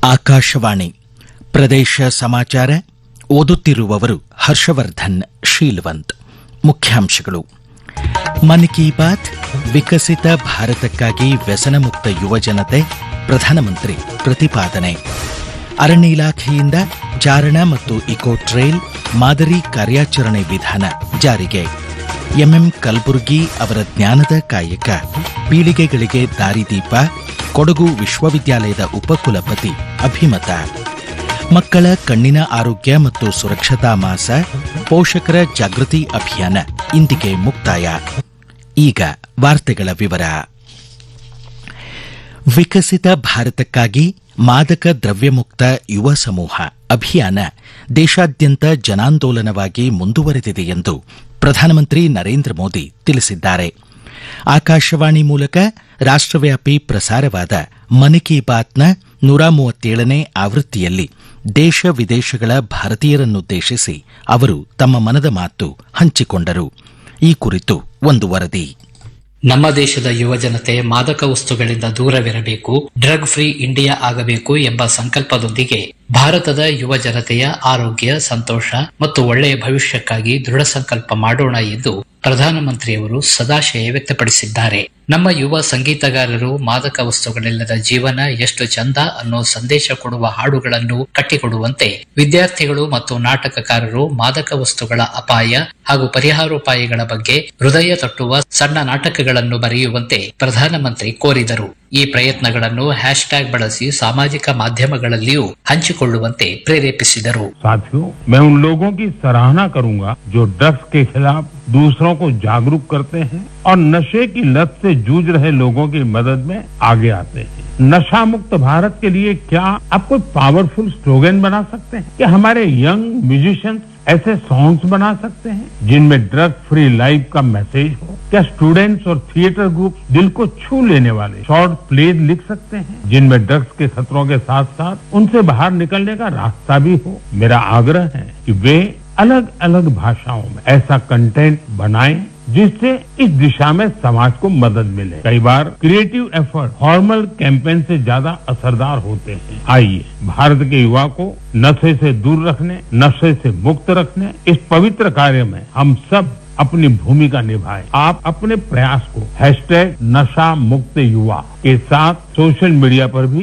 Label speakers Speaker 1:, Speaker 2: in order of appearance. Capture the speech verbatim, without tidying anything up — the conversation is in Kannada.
Speaker 1: ಆಕಾಶವಾಣಿ ಪ್ರದೇಶ ಸಮಾಚಾರ ಓದುತ್ತಿರುವವರು ಹರ್ಷವರ್ಧನ್ ಶೀಲವಂತ್. ಮುಖ್ಯಾಂಶಗಳು: ಮನ್ ಕಿ ಬಾತ್ ವಿಕಸಿತ ಭಾರತಕ್ಕಾಗಿ ವ್ಯಸನಮುಕ್ತ ಯುವಜನತೆ, ಪ್ರಧಾನಮಂತ್ರಿ ಪ್ರತಿಪಾದನೆ. ಅರಣ್ಯ ಇಲಾಖೆಯಿಂದ ಚಾರಣ ಮತ್ತು ಇಕೋ ಟ್ರೇಲ್ ಮಾದರಿ ಕಾರ್ಯಾಚರಣೆ ವಿಧಾನ ಜಾರಿಗೆ. ಎಂಎಂ ಕಲಬುರ್ಗಿ ಅವರ ಜ್ಞಾನದ ಕಾಯಕ ಪೀಳಿಗೆಗಳಿಗೆ ದಾರಿದೀಪ, ಕೊಡಗು ವಿಶ್ವವಿದ್ಯಾಲಯದ ಉಪಕುಲಪತಿ ಅಭಿಮತ. ಮಕ್ಕಳ ಕಣ್ಣಿನ ಆರೋಗ್ಯ ಮತ್ತು ಸುರಕ್ಷತಾ ಮಾಸ, ಪೋಷಕರ ಜಾಗೃತಿ ಅಭಿಯಾನ ಇಂದಿಗೆ ಮುಕ್ತಾಯ. ಈಗ ವಾರ್ತೆಗಳ ವಿವರ. ವಿಕಸಿತ ಭಾರತಕ್ಕಾಗಿ ಮಾದಕ ದ್ರವ್ಯಮುಕ್ತ ಯುವ ಸಮೂಹ ಅಭಿಯಾನ ದೇಶಾದ್ಯಂತ ಜನಾಂದೋಲನವಾಗಿ ಮುಂದುವರೆದಿದೆ ಎಂದು ಪ್ರಧಾನಮಂತ್ರಿ ನರೇಂದ್ರ ಮೋದಿ ತಿಳಿಸಿದ್ದಾರೆ. ಆಕಾಶವಾಣಿ ಮೂಲಕ ರಾಷ್ಟ್ರವ್ಯಾಪಿ ಪ್ರಸಾರವಾದ ಮನ್ ಕಿ ಬಾತ್ನ ನೂರ ಮೂವತ್ತೇಳನೇ ಆವೃತ್ತಿಯಲ್ಲಿ ದೇಶ ವಿದೇಶಗಳ ಭಾರತೀಯರನ್ನುದ್ದೇಶಿಸಿ ಅವರು ತಮ್ಮ ಮನದ ಮಾತು ಹಂಚಿಕೊಂಡರು. ಈ ಕುರಿತು ಒಂದು ವರದಿ.
Speaker 2: ನಮ್ಮ ದೇಶದ ಯುವಜನತೆ ಮಾದಕ ವಸ್ತುಗಳಿಂದ ದೂರವಿರಬೇಕು, ಡ್ರಗ್ ಫ್ರೀ ಇಂಡಿಯಾ ಆಗಬೇಕು ಎಂಬ ಸಂಕಲ್ಪದೊಂದಿಗೆ ಭಾರತದ ಯುವ ಜನತೆಯ ಆರೋಗ್ಯ, ಸಂತೋಷ ಮತ್ತು ಒಳ್ಳೆಯ ಭವಿಷ್ಯಕ್ಕಾಗಿ ದೃಢ ಸಂಕಲ್ಪ ಮಾಡೋಣ ಎಂದು ಪ್ರಧಾನಮಂತ್ರಿಯವರು ಸದಾಶಯ ವ್ಯಕ್ತಪಡಿಸಿದ್ದಾರೆ. ನಮ್ಮ ಯುವ ಸಂಗೀತಗಾರರು ಮಾದಕ ವಸ್ತುಗಳಿಲ್ಲದ ಜೀವನ ಎಷ್ಟು ಚಂದ ಅನ್ನೋ ಸಂದೇಶ ಕೊಡುವ ಹಾಡುಗಳನ್ನು ಕಟ್ಟಿಕೊಡುವಂತೆ ವಿದ್ಯಾರ್ಥಿಗಳು ಮತ್ತು ನಾಟಕಕಾರರು ಮಾದಕ ವಸ್ತುಗಳ ಅಪಾಯ ಹಾಗೂ ಪರಿಹಾರೋಪಾಯಗಳ ಬಗ್ಗೆ ಹೃದಯ ತಟ್ಟುವ ಸಣ್ಣ ನಾಟಕಗಳನ್ನು ಬರೆಯುವಂತೆ ಪ್ರಧಾನಮಂತ್ರಿ ಕೋರಿದರು. ಈ ಪ್ರಯತ್ನಗಳನ್ನು ಹ್ಯಾಶ್ ಟ್ಯಾಗ್ ಬಳಸಿ ಸಾಮಾಜಿಕ ಮಾಧ್ಯಮಗಳಲ್ಲಿಯೂ ಹಂಚಿಕೊಳ್ಳುವಂತೆ ಪ್ರೇರೇಪಿಸಿದರು.
Speaker 3: साथियों, मैं उन लोगों की सराहना करूंगा जो ड्रग्स के खिलाफ दूसरों को जागरूक करते हैं और नशे की लत से जूझ रहे लोगों की मदद में आगे आते हैं. नशा मुक्त भारत के लिए क्या आप कोई पावरफुल स्लोगन बना सकते हैं? क्या हमारे यंग म्यूजिशियंस ऐसे सॉन्ग्स बना सकते हैं जिनमें ड्रग फ्री लाइफ का मैसेज हो? क्या स्टूडेंट्स और थिएटर ग्रुप दिल को छू लेने वाले शॉर्ट प्लेज लिख सकते हैं जिनमें ड्रग्स के खतरों के साथ साथ उनसे बाहर निकलने का रास्ता भी हो? मेरा आग्रह है कि वे अलग अलग भाषाओं में ऐसा कंटेंट बनाएं जिससे इस दिशा में समाज को मदद मिले. कई बार क्रिएटिव एफर्ट फॉर्मल कैंपेन से ज्यादा असरदार होते हैं. आइए भारत के युवा को नशे से दूर रखने, नशे से मुक्त रखने इस पवित्र कार्य में हम सब अपनी भूमिका निभाएं. आप अपने प्रयास को हैशटैग नशा मुक्त युवा के साथ सोशल मीडिया पर भी